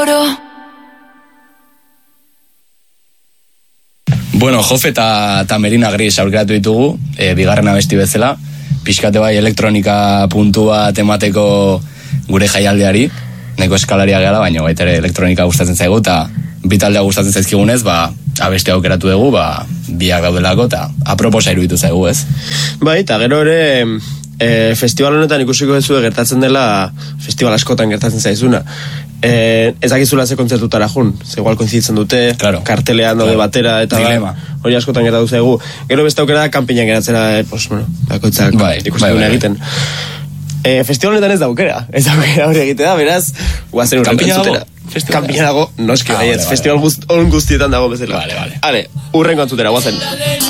Bueno, Jofe eta Merina Gris aurkeratu ditugu, bigarren abesti bezala, pixkate bai elektronika puntua temateko gure jaialdeari, neko eskalaria gara, baina baita ere elektronika gustatzen zaigu, eta bitaldea gustatzen zaizkigunez, abesti aukeratu dugu, biak daudelako, eta aproposa iruditu zaigu, ez? Bai, eta gero ere, festival honetan ikusiko duzu gertatzen dela, festival askotan gertatzen zaizuna, ez dakizula ze kontzertutara jun, ze igual koinziditzen dute, claro, kartelean daude batera, eta hori askotan gertatu zaigu. Gero beste aukera da, kanpinak geratzera, bakoitzak ikusten egiten. Festival honetan ez da aukera hori egitea, beraz, guazen urren entzutera. Kanpina dago, noski, festival guztietan dago bezala. Vale. Hale, urren kontzutera, guazen.